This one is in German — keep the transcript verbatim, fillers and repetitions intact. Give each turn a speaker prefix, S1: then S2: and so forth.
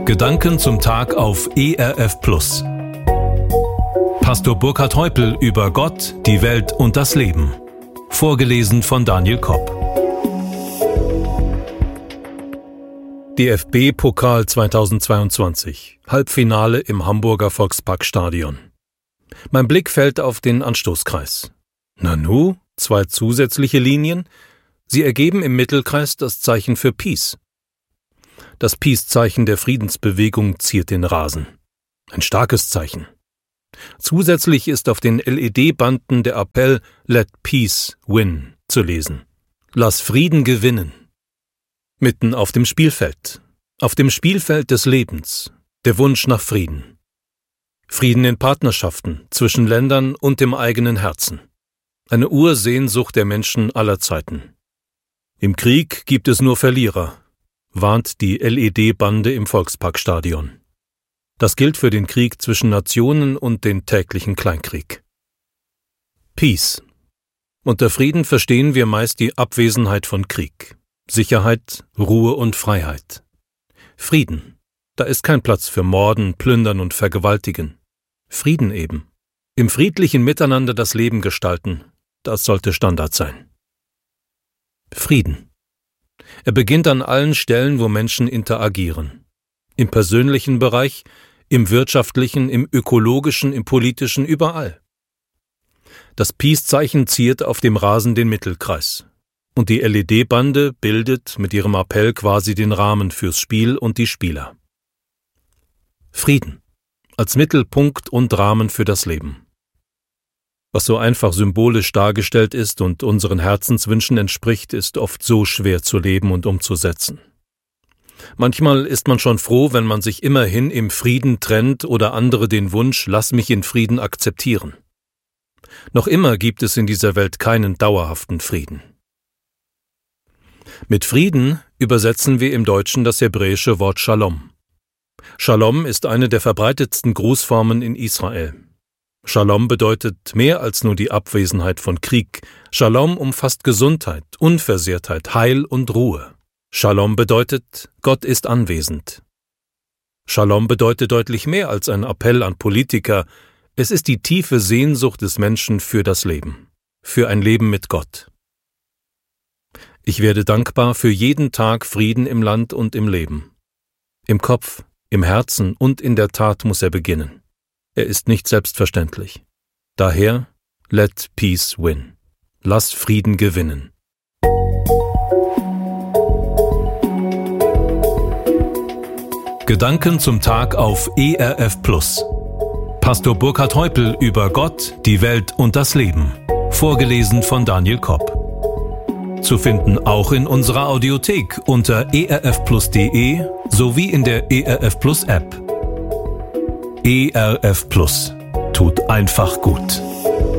S1: Gedanken zum Tag auf E R F Plus. Pastor Burkhard Heupel über Gott, die Welt und das Leben. Vorgelesen von Daniel Kopp. D F B-Pokal zweitausendzweiundzwanzig. Halbfinale im Hamburger Volksparkstadion. Mein Blick fällt auf den Anstoßkreis. Nanu, zwei zusätzliche Linien. Sie ergeben im Mittelkreis das Zeichen für Peace. Das Peace-Zeichen der Friedensbewegung ziert den Rasen. Ein starkes Zeichen. Zusätzlich ist auf den L E D-Banden der Appell Let Peace Win zu lesen. Lass Frieden gewinnen. Mitten auf dem Spielfeld. Auf dem Spielfeld des Lebens. Der Wunsch nach Frieden. Frieden in Partnerschaften, zwischen Ländern und dem eigenen Herzen. Eine Ursehnsucht der Menschen aller Zeiten. Im Krieg gibt es nur Verlierer, warnt die L E D-Bande im Volksparkstadion. Das gilt für den Krieg zwischen Nationen und den täglichen Kleinkrieg. Peace. Unter Frieden verstehen wir meist die Abwesenheit von Krieg, Sicherheit, Ruhe und Freiheit. Frieden. Da ist kein Platz für Morden, Plündern und Vergewaltigen. Frieden eben. Im friedlichen Miteinander das Leben gestalten, das sollte Standard sein. Frieden. Er beginnt an allen Stellen, wo Menschen interagieren. Im persönlichen Bereich, im wirtschaftlichen, im ökologischen, im politischen, überall. Das Peace-Zeichen ziert auf dem Rasen den Mittelkreis. Und die L E D-Bande bildet mit ihrem Appell quasi den Rahmen fürs Spiel und die Spieler. Frieden. Als Mittelpunkt und Rahmen für das Leben. Was so einfach symbolisch dargestellt ist und unseren Herzenswünschen entspricht, ist oft so schwer zu leben und umzusetzen. Manchmal ist man schon froh, wenn man sich immerhin im Frieden trennt oder andere den Wunsch, lass mich in Frieden akzeptieren. Noch immer gibt es in dieser Welt keinen dauerhaften Frieden. Mit Frieden übersetzen wir im Deutschen das hebräische Wort Shalom. Shalom ist eine der verbreitetsten Grußformen in Israel. Shalom bedeutet mehr als nur die Abwesenheit von Krieg. Shalom umfasst Gesundheit, Unversehrtheit, Heil und Ruhe. Shalom bedeutet, Gott ist anwesend. Shalom bedeutet deutlich mehr als ein Appell an Politiker. Es ist die tiefe Sehnsucht des Menschen für das Leben, für ein Leben mit Gott. Ich werde dankbar für jeden Tag Frieden im Land und im Leben. Im Kopf, im Herzen und in der Tat muss er beginnen. Er ist nicht selbstverständlich. Daher, let peace win. Lass Frieden gewinnen. Gedanken zum Tag auf E R F Plus. Pastor Burkhard Heupel über Gott, die Welt und das Leben. Vorgelesen von Daniel Kopp. Zu finden auch in unserer Audiothek unter e r f plus punkt d e sowie in der E R F Plus App. E R F Plus tut einfach gut.